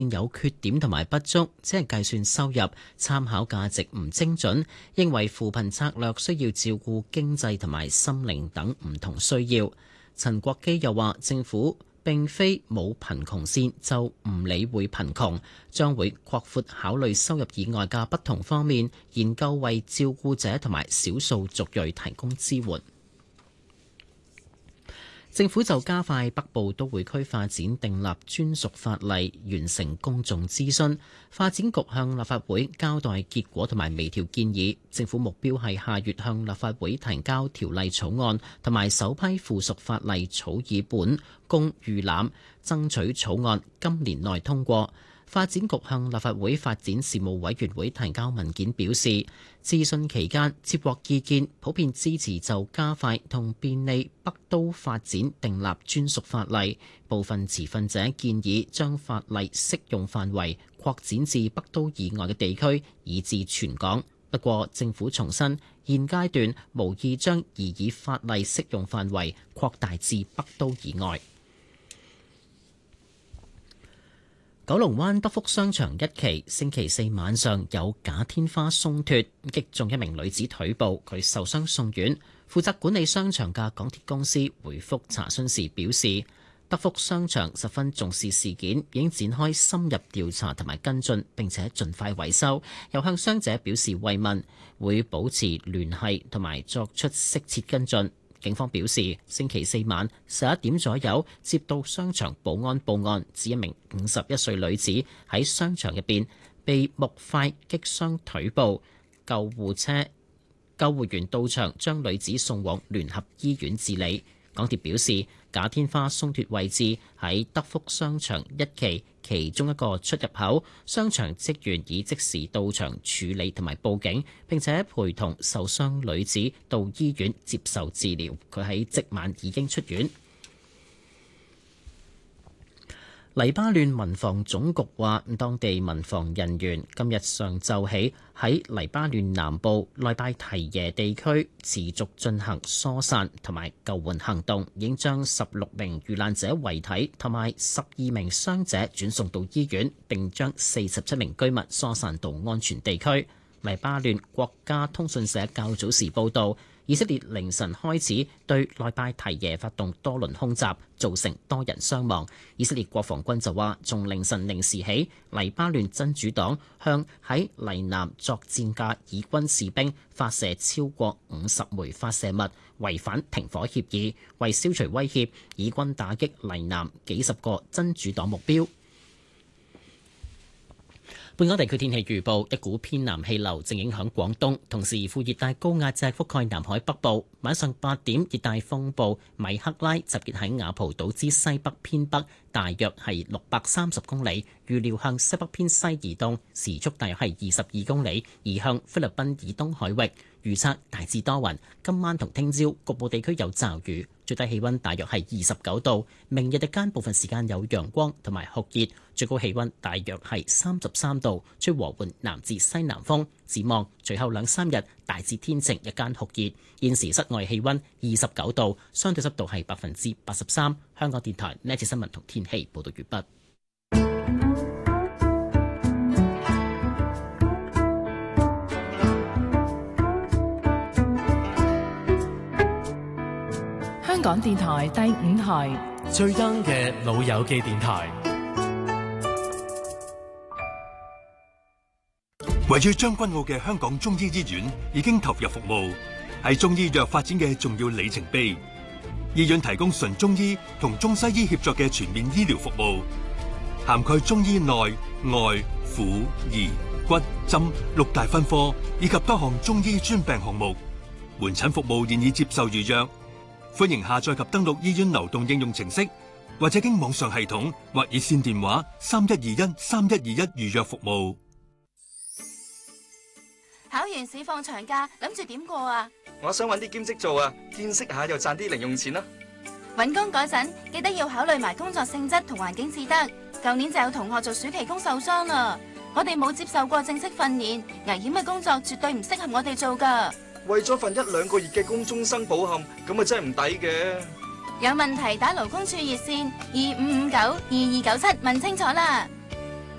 有缺點同埋不足，只係計算收入，參考價值唔精準，認為扶貧策略需要照顧經濟同埋心靈等唔同需要。陳國基又話，政府並非冇貧窮線就唔理會貧窮，將會擴闊考慮收入以外嘅不同方面，研究為照顧者同埋少數族裔提供支援。政府就加快北部都會區發展訂立專屬法例，完成公眾諮詢。發展局向立法會交代結果同埋微調建議。政府目標係下月向立法會提交條例草案同埋首批附屬法例草擬本，供預覽，爭取草案今年內通過。發展局向立法會發展事務委員會提交文件表示，諮詢期間接獲意見，普遍支持就加快同便利北都發展訂立專屬法例。部分持份者建議將法例適用範圍擴展至北都以外嘅地區，以至全港。不過，政府重申，現階段無意將擬議法例適用範圍擴大至北都以外。九龍灣德福商場一期星期四晚上有假天花鬆脱，擊中一名女子腿部，佢受傷送院。負責管理商場嘅港鐵公司回覆查詢時表示，德福商場十分重視事件，已經展開深入調查同埋跟進，並且盡快維修。又向傷者表示慰問，會保持聯繫同埋作出適切跟進。警方表示，星期四晚11點左右接到商場保安報案，指一名51歲女子喺商場入邊被木塊擊傷腿部，救護員到場將女子送往聯合醫院治理。港鐵表示，假天花鬆脱位置喺德福商場一期其中一個出入口，商場職員已即時到場處理同埋報警，並且陪同受傷女子到醫院接受治療。佢喺即晚已經出院。黎巴嫩民防總局話，當地民防人員今日上晝起喺黎巴嫩南部內拜提耶地區持續進行疏散同埋救援行動，已經將16名遇難者遺體同埋12名傷者轉送到醫院，並將47名居民疏散到安全地區。黎巴嫩國家通訊社較早時報導，以色列凌晨開始對內拜提耶發動多輪空襲，造成多人傷亡。以色列國防軍就話，從凌晨0時起，黎巴嫩真主黨向喺黎南作戰嘅以軍士兵發射超過50枚發射物，違反停火協議。為消除威脅，以軍打擊黎南幾十個真主黨目標。本港地區天氣預報，一股偏南氣流正影響廣東，同時副熱帶高壓脊覆蓋南海北部。晚上8點，熱帶風暴米克拉集結喺雅蒲島之西北偏北，大約係630公里，預料向西北偏西移動，時速大約係22公里，移向菲律賓以東海域。預測大致多雲，今晚同聽朝局部地區有驟雨，最低氣溫大約係29度。明日日間部分時間有陽光同埋酷熱，最高氣溫大約係33度，吹和緩南至西南風。展望隨後2-3日大致天晴，日間酷熱。現時室外氣溫29度，相對濕度係83%。香港電台呢節新聞同天氣報道完畢。 香港電台第5台最 young 嘅老友記電台， 位於將軍澳嘅香港中醫醫院已經投入服務，係中醫藥發展嘅重要里程碑。醫院提供純中醫同中西醫協作嘅全面醫療服務，涵蓋中醫內外婦兒骨針6大分科，以及多項中醫專病項目。門診服務現已接受預約。歡迎下載及登錄醫院流動應用程式，或者經網上系統或熱線電話3121-3121預約服務。 考完試放長假，諗住點過啊？ 我想搵啲兼職做啊，見識下又賺啲零用錢啦。 搵工嗰陣記得要考慮埋工作性質同環境至得。舊年就有同學做暑期工受傷啦，我哋冇接受過正式訓練，危險嘅工作絕對唔適合我哋做㗎。 為咗份1-2個月嘅工終生抱憾，咁啊真係唔抵嘅。 有問題打勞工處熱線2559-2297問清楚啦。